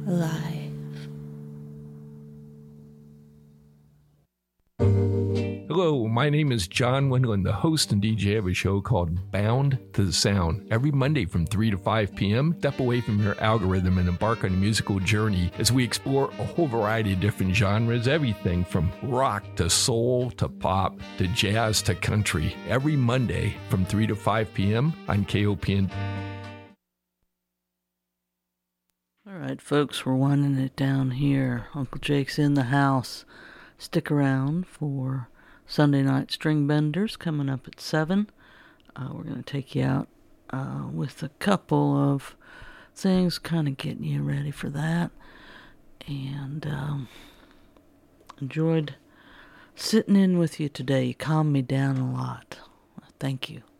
alive. Hello, my name is John Wendland, the host and DJ of a show called Bound to the Sound. Every Monday from 3 to 5 p.m., step away from your algorithm and embark on a musical journey as we explore a whole variety of different genres, everything from rock to soul to pop to jazz to country. Every Monday from 3 to 5 p.m. on KOPN. All right, folks, we're winding it down here. Uncle Jake's in the house. Stick around for Sunday Night String Benders coming up at 7. We're going to take you out with a couple of things, kind of getting you ready for that. And enjoyed sitting in with you today. You calmed me down a lot. Thank you.